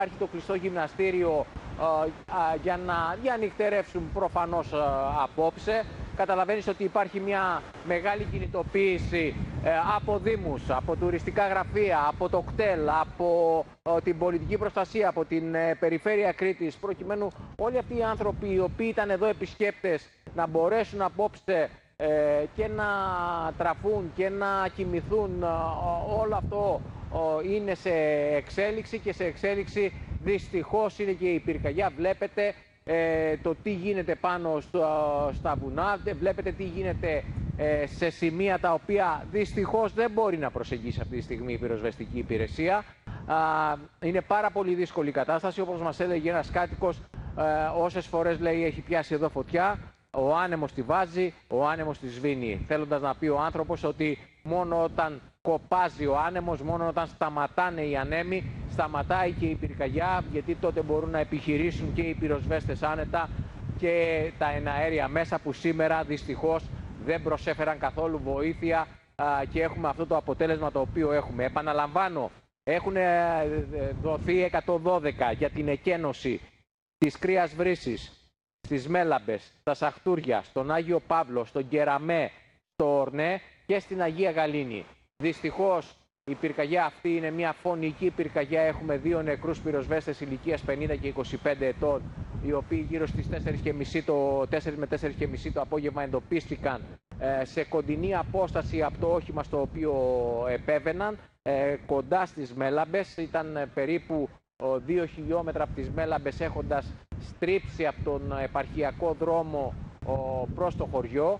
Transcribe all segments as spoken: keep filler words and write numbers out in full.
υπάρχει το κλειστό γυμναστήριο για να, για να νυχτερεύσουν προφανώς απόψε. Καταλαβαίνεις ότι υπάρχει μια μεγάλη κινητοποίηση από δήμους, από τουριστικά γραφεία, από το κτέλ, από την πολιτική προστασία, από την περιφέρεια Κρήτης, προκειμένου όλοι αυτοί οι άνθρωποι οι οποίοι ήταν εδώ επισκέπτες να μπορέσουν απόψε και να τραφούν και να κοιμηθούν. Όλο αυτό είναι σε εξέλιξη και σε εξέλιξη δυστυχώς είναι και η πυρκαγιά. Βλέπετε ε, το τι γίνεται πάνω στο, στα βουνά, βλέπετε τι γίνεται ε, σε σημεία τα οποία δυστυχώς δεν μπορεί να προσεγγίσει αυτή τη στιγμή η πυροσβεστική υπηρεσία. Α, είναι πάρα πολύ δύσκολη η κατάσταση, όπως μας έλεγε ένας κάτοικος, ε, όσες φορές λέει έχει πιάσει εδώ φωτιά, ο άνεμος τη βάζει, ο άνεμος τη σβήνει. Θέλοντας να πει ο άνθρωπος ότι μόνο όταν κοπάζει ο άνεμος, μόνο όταν σταματάνε οι ανέμοι, σταματάει και η πυρκαγιά, γιατί τότε μπορούν να επιχειρήσουν και οι πυροσβέστες άνετα και τα εναέρια μέσα που σήμερα δυστυχώς δεν προσέφεραν καθόλου βοήθεια α, και έχουμε αυτό το αποτέλεσμα το οποίο έχουμε. Επαναλαμβάνω, έχουν δοθεί εκατόν δώδεκα για την εκένωση της Κρύας Βρύσης, στις Μέλαμπες, στα Σαχτούρια, στον Άγιο Παύλο, στον Κεραμέ, στο Ορνέ και στην Αγία Γαλήνη. Δυστυχώς η πυρκαγιά αυτή είναι μια φωνική πυρκαγιά. Έχουμε δύο νεκρούς πυροσβέστες ηλικίας πενήντα και είκοσι πέντε ετών, οι οποίοι γύρω στις τέσσερις και μισή το, τέσσερις με τέσσερις και μισή το απόγευμα εντοπίστηκαν ε, σε κοντινή απόσταση από το όχημα στο οποίο επέβαιναν, ε, κοντά στις Μέλαμπες. Ήταν ε, περίπου ε, δύο χιλιόμετρα από τις Μέλαμπες, έχοντας στρίψει από τον επαρχιακό δρόμο ε, προς το χωριό.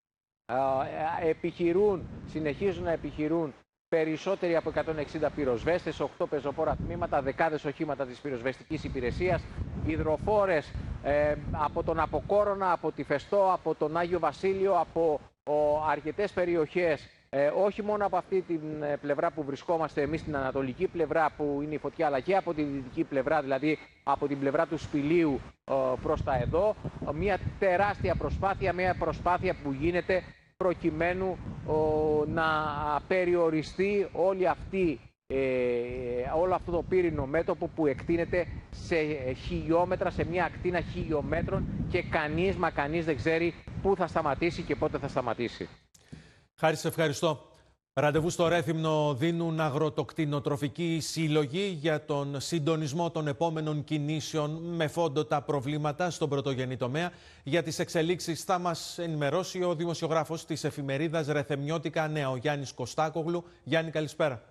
Ε, επιχειρούν, συνεχίζουν να επιχειρούν περισσότεροι από εκατόν εξήντα πυροσβέστες, οκτώ πεζοπόρα τμήματα, δεκάδες οχήματα της πυροσβεστικής υπηρεσίας, υδροφόρες ε, από τον Αποκόρονα, από τη Φεστό, από τον Άγιο Βασίλειο, από ο, αρκετές περιοχές, ε, όχι μόνο από αυτή την πλευρά που βρισκόμαστε εμείς, την ανατολική πλευρά που είναι η φωτιά, αλλά και από τη δυτική πλευρά, δηλαδή από την πλευρά του Σπηλίου ε, προς τα εδώ. Μια τεράστια προσπάθεια, μια προσπάθεια που γίνεται προκειμένου ο, να περιοριστεί όλη αυτή, ε, όλο αυτό το πύρινο μέτωπο που εκτείνεται σε χιλιόμετρα, σε μια ακτίνα χιλιόμετρων και κανείς μα κανείς δεν ξέρει πού θα σταματήσει και πότε θα σταματήσει. Χάρη, σε ευχαριστώ. Ραντεβού στο Ρέθυμνο δίνουν αγροτοκτηνοτροφικοί σύλλογοι για τον συντονισμό των επόμενων κινήσεων με φόντο τα προβλήματα στον πρωτογενή τομέα. Για τις εξελίξεις θα μας ενημερώσει ο δημοσιογράφος της εφημερίδας Ρεθεμιώτικα Νέα, ο Γιάννης Κωστάκογλου. Γιάννη, καλησπέρα.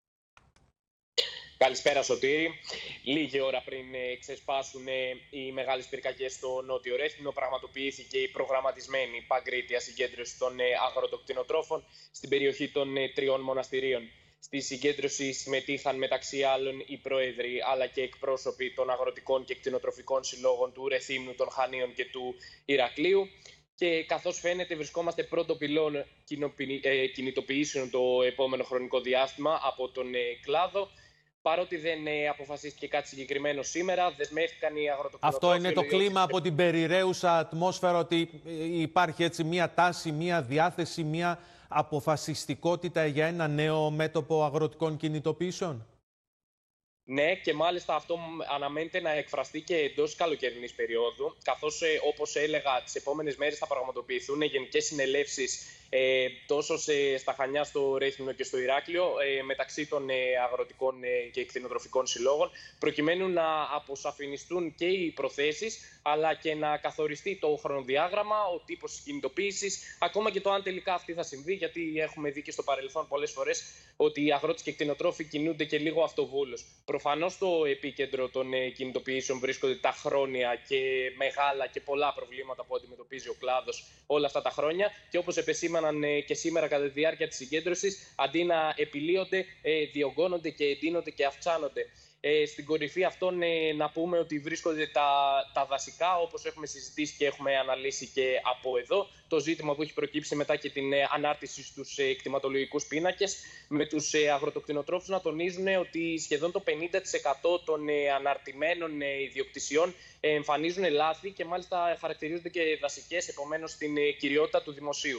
Καλησπέρα, Σωτήρη. Λίγη ώρα πριν ξεσπάσουν οι μεγάλες πυρκαγιές στο Νότιο Ρέθυμνο, πραγματοποιήθηκε η προγραμματισμένη παγκρίτια συγκέντρωση των αγροτοκτηνοτρόφων στην περιοχή των τριών μοναστηρίων. Στη συγκέντρωση συμμετείχαν μεταξύ άλλων οι πρόεδροι αλλά και εκπρόσωποι των αγροτικών και κτηνοτροφικών συλλόγων του Ρεθύμνου, των Χανίων και του Ηρακλείου. Και καθώς φαίνεται, βρισκόμαστε πρώτο πυλόν κινητοποιήσεων το επόμενο χρονικό διάστημα από τον κλάδο. Παρότι δεν αποφασίστηκε κάτι συγκεκριμένο σήμερα, δεσμεύτηκαν οι αγροτοκτηνοτρόφοι. Αυτό είναι το κλίμα από την περιραίουσα ατμόσφαιρα, ότι υπάρχει έτσι μία τάση, μία διάθεση, μία αποφασιστικότητα για ένα νέο μέτωπο αγροτικών κινητοποιήσεων. Ναι, και μάλιστα αυτό αναμένεται να εκφραστεί και εντός καλοκαιρινής περίοδου, καθώς όπως έλεγα, τις επόμενες μέρες θα πραγματοποιηθούν γενικές συνελεύσεις ε, τόσο σε, στα Χανιά, στο Ρέθυμνο και στο Ηράκλειο, ε, μεταξύ των ε, αγροτικών ε, και κτηνοτροφικών συλλόγων, προκειμένου να αποσαφινιστούν και οι προθέσεις, αλλά και να καθοριστεί το χρονοδιάγραμμα, ο τύπος της κινητοποίησης, ακόμα και το αν τελικά αυτή θα συμβεί, γιατί έχουμε δει και στο παρελθόν πολλές φορές ότι οι αγρότες και κτηνοτρόφοι κινούνται και λίγο αυτοβούλως. Προφανώς στο επίκεντρο των ε, κινητοποιήσεων βρίσκονται τα χρόνια και μεγάλα και πολλά προβλήματα που αντιμετωπίζει ο κλάδος όλα αυτά τα χρόνια, και όπως επεσήμαναν και σήμερα κατά τη διάρκεια της συγκέντρωσης, αντί να επιλύονται, διωγγώνονται και εντείνονται και αυξάνονται. Ε, στην κορυφή αυτών ε, να πούμε ότι βρίσκονται τα, τα δασικά, όπως έχουμε συζητήσει και έχουμε αναλύσει και από εδώ. Το ζήτημα που έχει προκύψει μετά και την ε, ανάρτηση στους ε, κτηματολογικούς πίνακες, με τους ε, αγροτοκτηνοτρόφους να τονίζουν ε, ότι σχεδόν το πενήντα τοις εκατό των ε, αναρτημένων ε, ιδιοκτησιών ε, εμφανίζουν λάθη και μάλιστα χαρακτηρίζονται και δασικές, επομένως στην ε, κυριότητα του δημοσίου.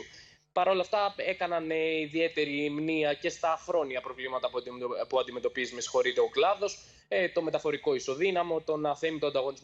Παρ' όλα αυτά, έκαναν ιδιαίτερη μνήα και στα χρόνια προβλήματα που αντιμετωπίζει με συγχωρείτε, ο κλάδος, το μεταφορικό ισοδύναμο, τον αθέμητο ανταγωνισμό